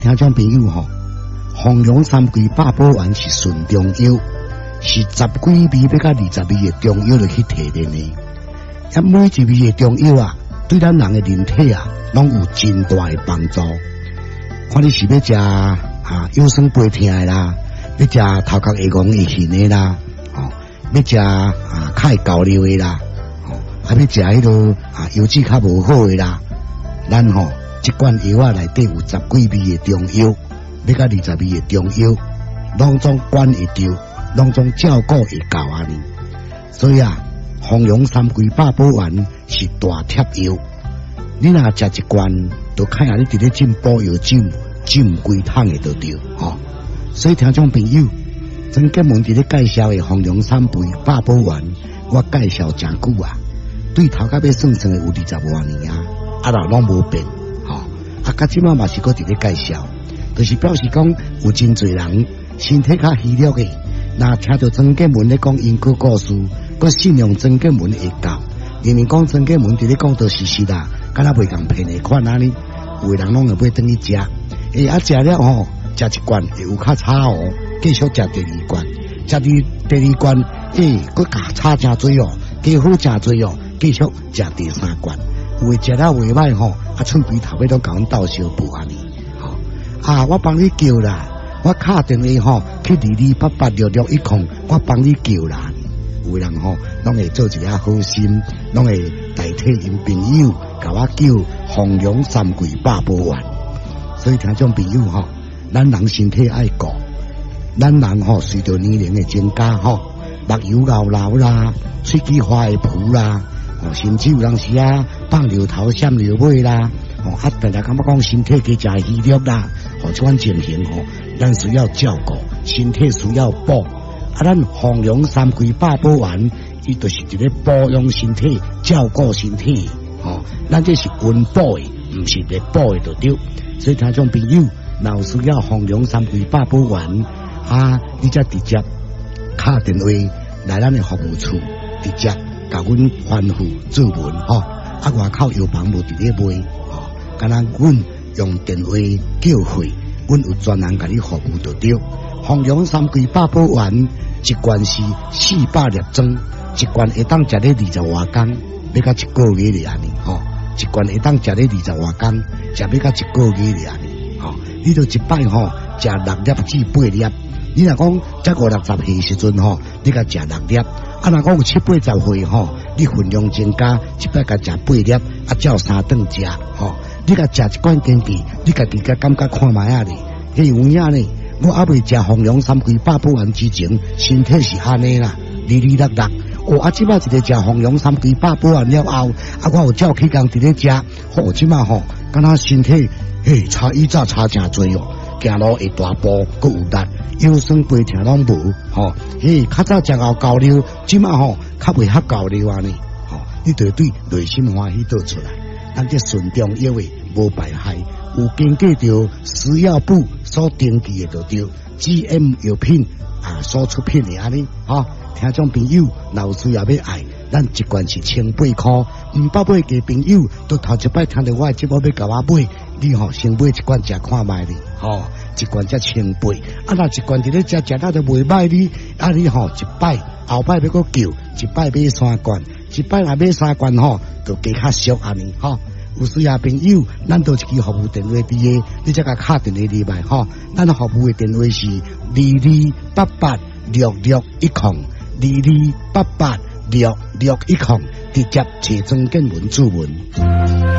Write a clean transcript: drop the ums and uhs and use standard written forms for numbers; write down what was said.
听众朋友吼，弘扬三规八宝丸是顺中药，是10几味要到20味的中药去提炼的。每一味的中药啊，对咱人的人体啊，拢有真大的帮助。看你是要食腰酸背痛的啦，要食头壳会戆会晕的啦，要食较会交流的啦，要食迄个油脂较无好的啦，咱一罐药啊内底有10几味的中药，要到20味的中药，拢总管会着，拢总照顾会到安尼。所以弘扬三规八宝丸是大贴药。你若食一罐，就看下你伫咧进补药浸规桶的就对所以听众朋友，曾建文伫咧介绍的弘扬三规八宝丸，我介绍真久对头壳要算算的有20多年啦，拢无变。到即马嘛是搁伫咧介绍，就是表示讲有真侪人身体较虚弱的，若听到曾建文咧讲因果故事，搁信用曾建文的会教，明明讲曾建文伫咧讲都是实啦，敢若袂共骗的款安尼，有的人拢会买转去食，食了食一罐会有较差继续食第二罐，食第二罐搁加差真多加好真多继续食第3罐。有诶食了袂歹剩规头尾都甲阮斗相补安尼我帮你叫啦，我敲电话去22886610，我帮你叫啦。有人拢会做一个好心，拢会代替因朋友甲我叫弘扬三规八宝丸。所以听众朋友咱人身体爱顾，咱人随着年龄的增加目睭老啦，喙齿花会浮啦。甚至有当时放流头闪流尾啦，大家感觉讲身体加食虚弱啦，这款情形咱需要照顾，身体需要补。咱弘扬三规八宝丸，伊就是一个保养身体、照顾身体。咱这是温补的，唔是热补的就对。所以听众朋友，若有需要弘扬三规八宝丸你则直接打电话来咱的服务处，直接甲阮吩咐做文外口药房无伫咧卖敢若阮用电话叫货，阮有专人甲你服务就对。弘扬三规八宝丸一罐是400粒装，一罐会当食咧20多天，要到1个月咧安尼一罐会当食咧20多天，食要到1个月咧安尼你就一摆食6粒至8粒。你若讲才50-60岁的时阵你甲食6粒。若讲有70-80岁你分量增加，一摆甲食8粒，照3顿食你甲食一罐坚持，你家己甲感觉看卖咧，有影咧。我未食弘扬三规八宝丸之前，身体是安尼啦，哩哩落落。即摆一个食弘扬三规八宝丸了后，我有照起工伫咧食，即摆敢若身体差以前差真多行路会大步，搁有力，腰酸背痛拢无较早食后交流，即摆较袂遐交流安尼你就对内心欢喜倒出来。咱这顺中药的无败害，有经过着食药部所登记的就对 GM 药品所出品的安尼听众朋友若有需要要爱，咱一罐是1800块，唔捌买嘅朋友都头一摆听到我的节目要甲我买，你先买一罐食看卖哩一罐才1800，若一罐伫咧食到就袂歹哩，你一摆后摆要搁叫，一摆买3罐，一摆若买3罐就加较俗安尼有需要朋友，咱都一支服务电话伫个，你则甲敲电话入来咱服务的电话是22886610，22886610，直接找曾建文主文。